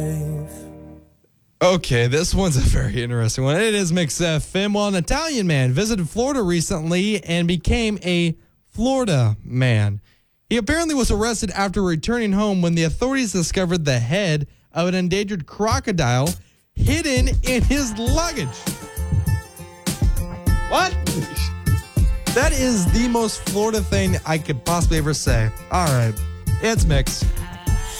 Okay, this one's a very interesting one. It is Mix FM. Well, an Italian man visited Florida recently and became a Florida man. He apparently was arrested after returning home when the authorities discovered the head of an endangered crocodile hidden in his luggage. What? That is the most Florida thing I could possibly ever say. All right, it's Mix.